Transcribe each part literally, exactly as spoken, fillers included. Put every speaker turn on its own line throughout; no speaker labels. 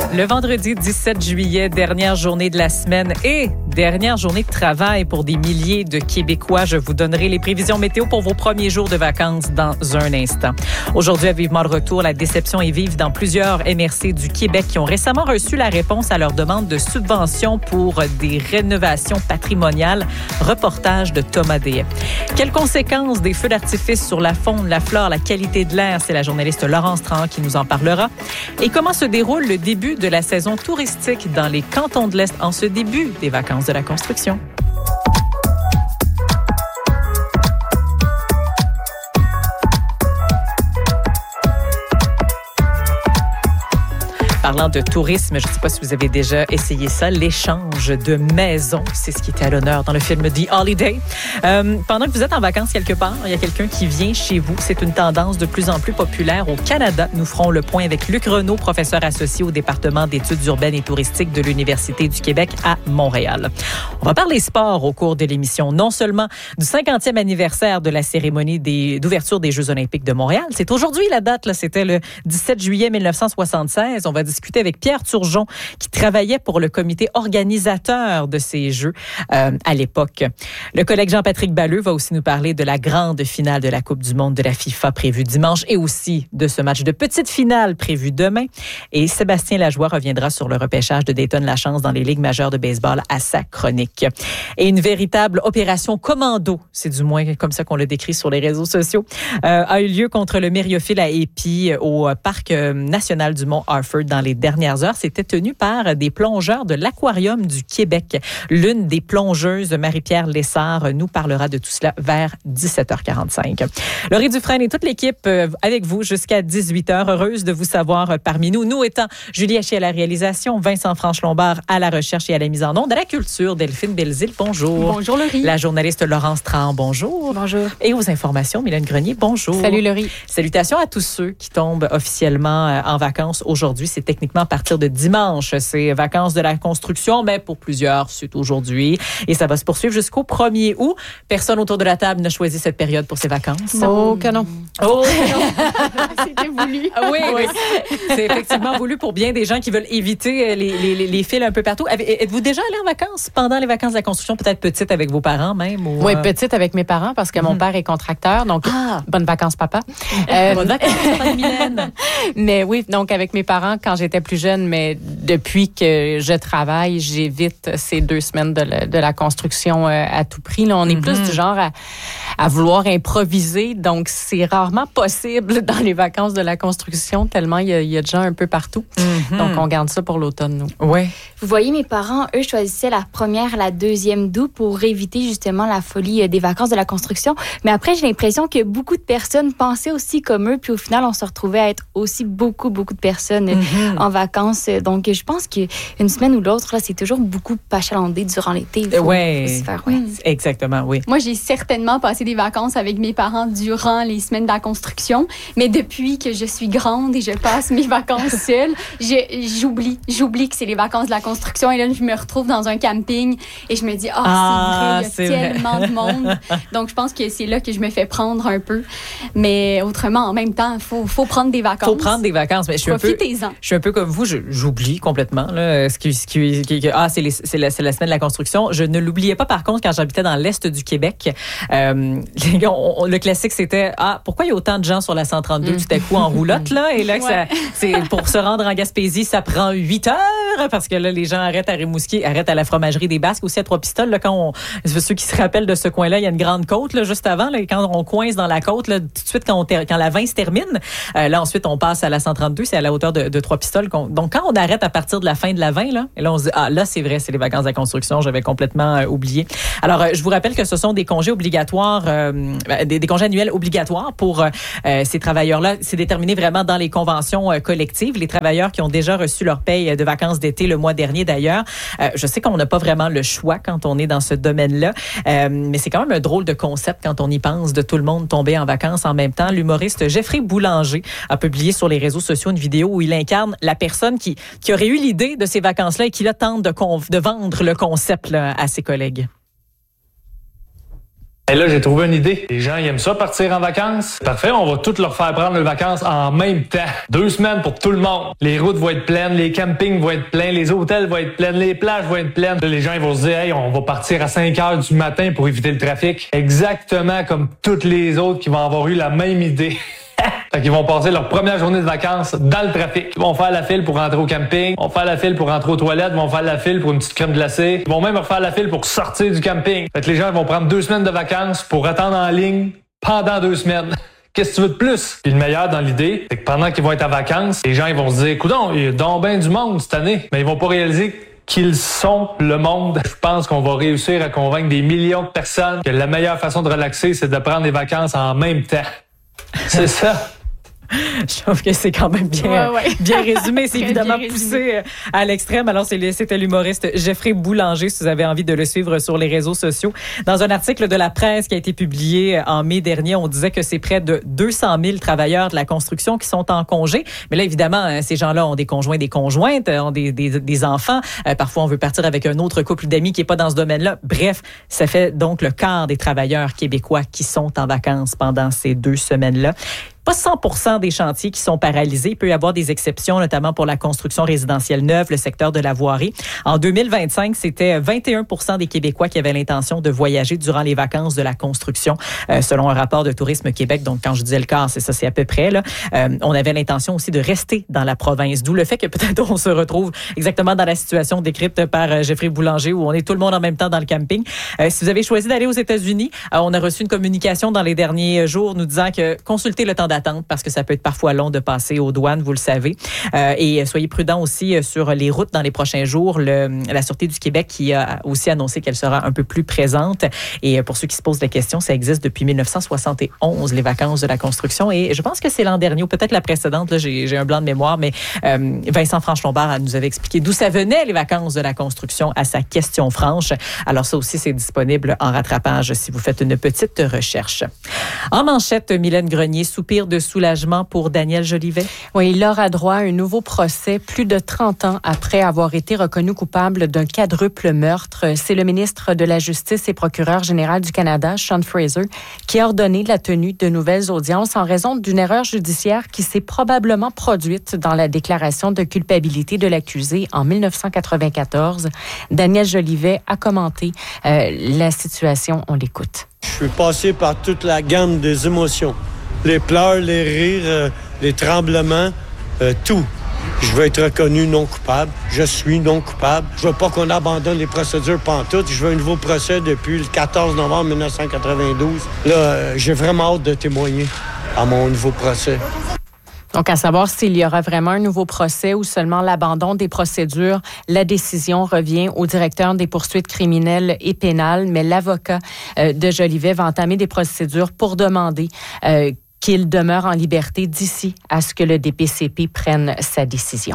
Le vendredi dix-sept juillet, dernière journée de la semaine et dernière journée de travail pour des milliers de Québécois. Je vous donnerai les prévisions météo pour vos premiers jours de vacances dans un instant. Aujourd'hui, à Vivement le retour, la déception est vive dans plusieurs M R C du Québec qui ont récemment reçu la réponse à leur demande de subvention pour des rénovations patrimoniales. Reportage de Thomas Deshaies. Quelles conséquences des feux d'artifice sur la faune, la flore, la qualité de l'air? C'est la journaliste Laurence Tran qui nous en parlera. Et comment se déroule le début de la saison touristique dans les cantons de l'Est en ce début des vacances de la construction? Parlant de tourisme, je ne sais pas si vous avez déjà essayé ça, l'échange de maisons. C'est ce qui était à l'honneur dans le film The Holiday. Euh, pendant que vous êtes en vacances quelque part, il y a quelqu'un qui vient chez vous. C'est une tendance de plus en plus populaire au Canada. Nous ferons le point avec Luc Renaud, professeur associé au département d'études urbaines et touristiques de l'Université du Québec à Montréal. On va parler sport au cours de l'émission. Non seulement du cinquantième anniversaire de la cérémonie des, d'ouverture des Jeux olympiques de Montréal. C'est aujourd'hui la date, là. C'était le dix-sept juillet mille neuf cent soixante-seize. On va discuter avec Pierre Turgeon, qui travaillait pour le comité organisateur de ces Jeux euh, à l'époque. Le collègue Jean-Patrick Balleux va aussi nous parler de la grande finale de la Coupe du monde de la FIFA prévue dimanche et aussi de ce match de petite finale prévu demain. Et Sébastien Lajoie reviendra sur le repêchage de Dayton-Lachance dans les ligues majeures de baseball à sa chronique. Et une véritable opération commando, c'est du moins comme ça qu'on le décrit sur les réseaux sociaux, euh, a eu lieu contre le myriophile à épis au parc national du Mont-Harford dans les dernières heures. C'était tenu par des plongeurs de l'Aquarium du Québec. L'une des plongeuses, Marie-Pierre Lessard, nous parlera de tout cela vers dix-sept heures quarante-cinq. Laurie Dufresne et toute l'équipe avec vous jusqu'à dix-huit heures. Heureuse de vous savoir parmi nous. Nous étant Julie Haché à la réalisation, Vincent Franche-Lombard à la recherche et à la mise en onde, à la culture, Delphine Belzile, bonjour.
Bonjour Laurie.
La journaliste Laurence Tran, bonjour.
Bonjour.
Et aux informations, Mylène Grenier, bonjour.
Salut Laurie.
Salutations à tous ceux qui tombent officiellement en vacances aujourd'hui. C'est techniquement à partir de dimanche. C'est vacances de la construction, mais pour plusieurs, c'est aujourd'hui. Et ça va se poursuivre jusqu'au premier août. Personne autour de la table n'a choisi cette période pour ses vacances.
Oh, que non.
Oh,
C'était voulu.
Ah oui, oui. C'est effectivement voulu pour bien des gens qui veulent éviter les, les, les fils un peu partout. Êtes-vous déjà allé en vacances pendant les vacances de la construction, peut-être petite avec vos parents même? Ou,
oui,
euh...
petite avec mes parents parce que mm-hmm. mon père est contracteur. Donc,
ah.
bonnes vacances, papa.
Euh... Bonnes vacances, papa, Mylène.
Mais oui, donc avec mes parents quand j'étais plus jeune, mais depuis que je travaille, j'évite ces deux semaines de la, de la construction euh, à tout prix. Là, on est mm-hmm. plus du genre à, à vouloir improviser. Donc, c'est rarement possible dans les vacances de la construction, tellement il y a, il y a de gens un peu partout. Mm-hmm. Donc, on garde ça pour l'automne, nous.
Oui.
Vous voyez, mes parents, eux, choisissaient la première, la deuxième d'août pour éviter justement la folie des vacances de la construction. Mais après, j'ai l'impression que beaucoup de personnes pensaient aussi comme eux. Puis au final, on se retrouvait à être aussi beaucoup, beaucoup de personnes mm-hmm. en vacances. Donc, je pense qu'une semaine ou l'autre, là, c'est toujours beaucoup achalandé durant l'été.
Oui, ouais.
ouais.
Exactement, oui.
Moi, j'ai certainement passé des vacances avec mes parents durant les semaines de la construction. Mais depuis que je suis grande et je passe mes vacances seule, je, j'oublie. J'oublie que c'est les vacances de la construction. Et là, je me retrouve dans un camping et je me dis, oh,
ah,
c'est vrai, il y a tellement vrai. de monde. Donc, je pense que c'est là que je me fais prendre un peu. Mais autrement, en même temps, il faut, faut prendre des vacances.
Il faut prendre des vacances. Mais je suis un peu, je suis un peu comme vous, je, j'oublie complètement. Là, ce qui, ce qui, qui, ah, c'est, les, c'est, la, c'est la semaine de la construction. Je ne l'oubliais pas, par contre, quand j'habitais dans l'Est du Québec. Euh, on, on, le classique, c'était, ah, pourquoi il y a autant de gens sur la cent trente-deux mm. tout à coup en roulotte, là? Et là, ouais. ça, c'est, pour se rendre en Gaspésie, ça prend huit heures, parce que là, les gens arrêtent à Rimouski, arrêtent à la fromagerie des Basques, aussi à Trois-Pistoles. Là, quand on, ceux qui se rappellent de ce coin-là, il y a une grande côte, là, juste avant, là, quand on coince dans la côte, là, tout de suite, quand, on ter- quand la vingt se termine, euh, là, ensuite, on passe à la cent trente-deux, c'est à la hauteur de, de Trois-Pistoles. Donc, quand on arrête à partir de la fin de la vingt, là, et là, on se dit, ah, là, c'est vrai, c'est les vacances de la construction, j'avais complètement euh, oublié. Alors, euh, je vous rappelle que ce sont des congés obligatoires, euh, des, des congés annuels obligatoires pour euh, ces travailleurs-là. C'est déterminé vraiment dans les conventions euh, collectives. Les travailleurs qui ont déjà reçu leur paye de vacances d'été le mois dernier, d'ailleurs. Euh, je sais qu'on n'a pas vraiment le choix quand on est dans ce domaine-là, euh, mais c'est quand même un drôle de concept quand on y pense, de tout le monde tomber en vacances en même temps. L'humoriste Geoffrey Boulanger a publié sur les réseaux sociaux une vidéo où il incarne la personne qui, qui aurait eu l'idée de ces vacances-là et qui là tente de, conv- de vendre le concept là, à ses collègues.
Et là, j'ai trouvé une idée. Les gens, ils aiment ça partir en vacances. Parfait, on va toutes leur faire prendre leurs vacances en même temps. Deux semaines pour tout le monde. Les routes vont être pleines, les campings vont être pleins, les hôtels vont être pleins, les plages vont être pleines. Là, les gens, ils vont se dire, hey, on va partir à cinq heures du matin pour éviter le trafic. Exactement comme toutes les autres qui vont avoir eu la même idée. Fait qu'ils vont passer leur première journée de vacances dans le trafic. Ils vont faire la file pour rentrer au camping, ils vont faire la file pour rentrer aux toilettes, ils vont faire la file pour une petite crème glacée, ils vont même refaire la file pour sortir du camping. Fait que les gens vont prendre deux semaines de vacances pour attendre en ligne pendant deux semaines. Qu'est-ce que tu veux de plus? Puis le meilleur dans l'idée, c'est que pendant qu'ils vont être en vacances, les gens ils vont se dire, coudonc, il y a donc ben du monde cette année. Mais ils vont pas réaliser qu'ils sont le monde. Je pense qu'on va réussir à convaincre des millions de personnes que la meilleure façon de relaxer, c'est de prendre des vacances en même temps. C'est ça.
Je trouve que c'est quand même bien,
ouais, ouais.
bien résumé. C'est évidemment
bien
poussé
résumé.
à l'extrême. Alors, c'est, c'était l'humoriste Geoffrey Boulanger, si vous avez envie de le suivre sur les réseaux sociaux. Dans un article de la presse qui a été publié en mai dernier, on disait que c'est près de deux cent mille travailleurs de la construction qui sont en congé. Mais là, évidemment, ces gens-là ont des conjoints, des conjointes, ont des, des, des enfants. Euh, parfois, on veut partir avec un autre couple d'amis qui n'est pas dans ce domaine-là. Bref, ça fait donc le quart des travailleurs québécois qui sont en vacances pendant ces deux semaines-là. Pas cent pour cent des chantiers qui sont paralysés. Il peut y avoir des exceptions, notamment pour la construction résidentielle neuve, le secteur de la voirie. En deux mille vingt-cinq, c'était vingt et un pour cent des Québécois qui avaient l'intention de voyager durant les vacances de la construction, euh, selon un rapport de Tourisme Québec. Donc, quand je disais le quart, c'est ça, c'est à peu près. Là. Euh, on avait l'intention aussi de rester dans la province, d'où le fait que peut-être on se retrouve exactement dans la situation décrite par euh, Geoffrey Boulanger, où on est tout le monde en même temps dans le camping. Euh, si vous avez choisi d'aller aux États-Unis, euh, on a reçu une communication dans les derniers jours nous disant que consultez le temps d'attente parce que ça peut être parfois long de passer aux douanes, vous le savez. Euh, et soyez prudents aussi sur les routes dans les prochains jours. Le, la Sûreté du Québec qui a aussi annoncé qu'elle sera un peu plus présente. Et pour ceux qui se posent la question, ça existe depuis dix-neuf cent soixante et onze, les vacances de la construction. Et je pense que c'est l'an dernier ou peut-être la précédente. Là, j'ai, j'ai un blanc de mémoire, mais euh, Vincent Franche-Lombard nous avait expliqué d'où ça venait, les vacances de la construction, à sa question franche. Alors ça aussi, c'est disponible en rattrapage si vous faites une petite recherche. En manchette, Mylène Grenier, soupir de soulagement pour Daniel Jolivet.
Oui, il aura droit à un nouveau procès plus de trente ans après avoir été reconnu coupable d'un quadruple meurtre. C'est le ministre de la Justice et procureur général du Canada, Sean Fraser, qui a ordonné la tenue de nouvelles audiences en raison d'une erreur judiciaire qui s'est probablement produite dans la déclaration de culpabilité de l'accusé en dix-neuf cent quatre-vingt-quatorze. Daniel Jolivet a commenté euh, la situation. On l'écoute.
Je suis passé par toute la gamme des émotions. Les pleurs, les rires, euh, les tremblements, euh, tout. Je veux être reconnu non coupable. Je suis non coupable. Je veux pas qu'on abandonne les procédures pantoute. Je veux un nouveau procès depuis le quatorze novembre dix-neuf cent quatre-vingt-douze. Là, euh, j'ai vraiment hâte de témoigner à mon nouveau procès.
Donc, à savoir s'il y aura vraiment un nouveau procès ou seulement l'abandon des procédures, la décision revient au directeur des poursuites criminelles et pénales, mais l'avocat euh, de Jolivet va entamer des procédures pour demander euh, qu'il demeure en liberté d'ici à ce que le D P C P prenne sa décision.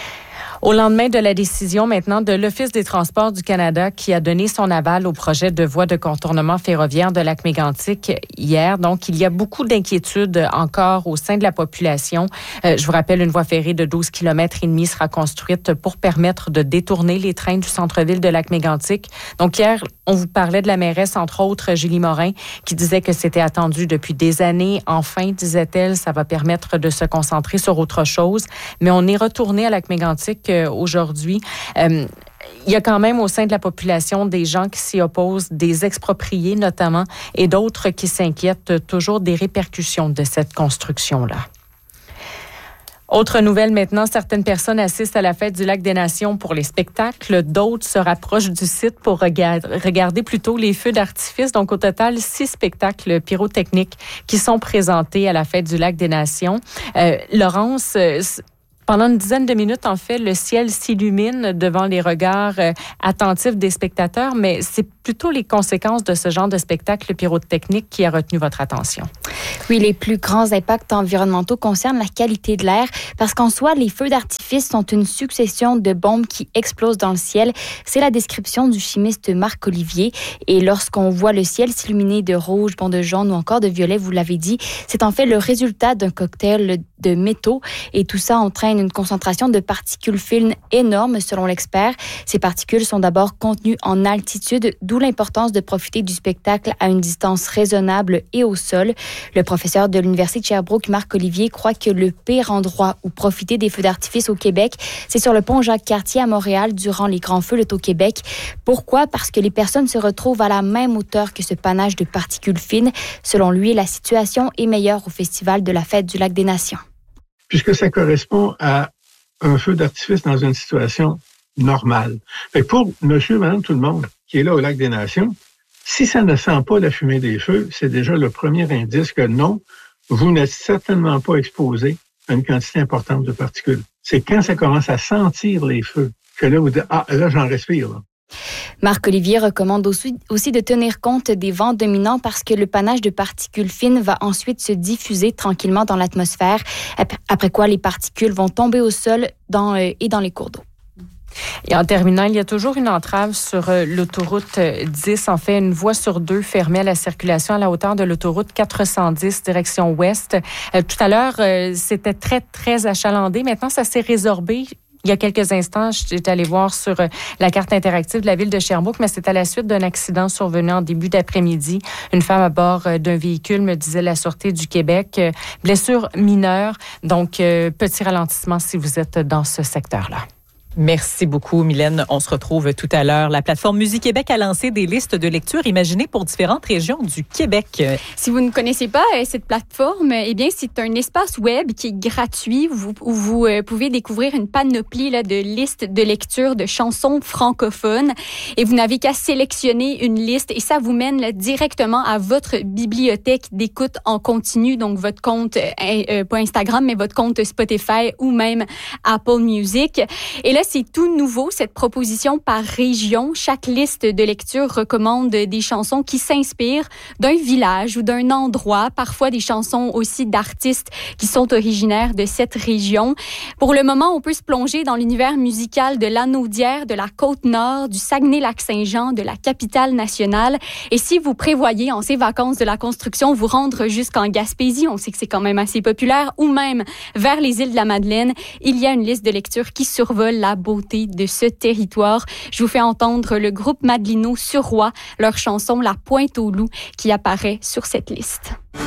Au lendemain de la décision maintenant de l'Office des transports du Canada qui a donné son aval au projet de voie de contournement ferroviaire de Lac-Mégantic hier, donc il y a beaucoup d'inquiétudes encore au sein de la population. Euh, je vous rappelle, une voie ferrée de douze kilomètres et demi sera construite pour permettre de détourner les trains du centre-ville de Lac-Mégantic. Donc hier, on vous parlait de la mairesse, entre autres, Julie Morin, qui disait que c'était attendu depuis des années. Enfin, disait-elle, ça va permettre de se concentrer sur autre chose. Mais on est retourné à Lac-Mégantic aujourd'hui. Euh, il y a quand même au sein de la population des gens qui s'y opposent, des expropriés notamment, et d'autres qui s'inquiètent toujours des répercussions de cette construction-là. Autre nouvelle maintenant, certaines personnes assistent à la fête du Lac des Nations pour les spectacles. D'autres se rapprochent du site pour regarder plutôt les feux d'artifice. Donc, au total, six spectacles pyrotechniques qui sont présentés à la fête du Lac des Nations. Euh, Laurence, euh, pendant une dizaine de minutes, en fait, le ciel s'illumine devant les regards euh, attentifs des spectateurs, mais c'est plutôt les conséquences de ce genre de spectacle pyrotechnique qui a retenu votre attention.
Oui, les plus grands impacts environnementaux concernent la qualité de l'air parce qu'en soi, les feux d'artifice sont une succession de bombes qui explosent dans le ciel. C'est la description du chimiste Marc Olivier. Et lorsqu'on voit le ciel s'illuminer de rouge, bon, de jaune ou encore de violet, vous l'avez dit, c'est en fait le résultat d'un cocktail de métaux. Et tout ça entraîne une concentration de particules fines énorme, selon l'expert. Ces particules sont d'abord contenues en altitude, d'où l'importance de profiter du spectacle à une distance raisonnable et au sol. Le professeur de l'Université de Sherbrooke, Marc Olivier, croit que le pire endroit où profiter des feux d'artifice au Québec, c'est sur le pont Jacques-Cartier à Montréal durant les grands feux au Québec. Pourquoi? Parce que les personnes se retrouvent à la même hauteur que ce panache de particules fines. Selon lui, la situation est meilleure au Festival de la Fête du Lac des Nations.
Puisque ça correspond à un feu d'artifice dans une situation normale. Fait que pour monsieur, madame, tout le monde qui est là au Lac des Nations, si ça ne sent pas la fumée des feux, c'est déjà le premier indice que non, vous n'êtes certainement pas exposé à une quantité importante de particules. C'est quand ça commence à sentir les feux que là, vous dites, ah, là, j'en respire, là.
Marc-Olivier recommande aussi, aussi de tenir compte des vents dominants parce que le panache de particules fines va ensuite se diffuser tranquillement dans l'atmosphère, après quoi les particules vont tomber au sol dans, euh, et dans les cours d'eau.
Et en terminant, il y a toujours une entrave sur l'autoroute dix. En fait, une voie sur deux fermée à la circulation à la hauteur de l'autoroute quatre cent dix, direction ouest. Euh, tout à l'heure, euh, c'était très, très achalandé. Maintenant, ça s'est résorbé. Il y a quelques instants, j'étais allée voir sur la carte interactive de la ville de Sherbrooke, mais c'est à la suite d'un accident survenu en début d'après-midi. Une femme à bord d'un véhicule, me disait la Sûreté du Québec. Blessure mineure, donc petit ralentissement si vous êtes dans ce secteur-là.
Merci beaucoup, Mylène. On se retrouve tout à l'heure. La plateforme Musique Québec a lancé des listes de lecture imaginées pour différentes régions du Québec.
Si vous ne connaissez pas cette plateforme, eh bien, c'est un espace web qui est gratuit où vous, où vous euh, pouvez découvrir une panoplie là, de listes de lecture de chansons francophones. Et vous n'avez qu'à sélectionner une liste et ça vous mène là, directement à votre bibliothèque d'écoute en continu, donc votre compte, euh, euh, pas Instagram, mais votre compte Spotify ou même Apple Music. Et là, c'est tout nouveau, cette proposition par région. Chaque liste de lecture recommande des chansons qui s'inspirent d'un village ou d'un endroit, parfois des chansons aussi d'artistes qui sont originaires de cette région. Pour le moment, on peut se plonger dans l'univers musical de Lanaudière, de la Côte-Nord, du Saguenay-Lac-Saint-Jean, de la capitale nationale. Et si vous prévoyez en ces vacances de la construction vous rendre jusqu'en Gaspésie, on sait que c'est quand même assez populaire, ou même vers les îles de la Madeleine, il y a une liste de lecture qui survole la beauté de ce territoire. Je vous fais entendre le groupe Madelino sur Roi, leur chanson La Pointe aux loups qui apparaît sur cette liste.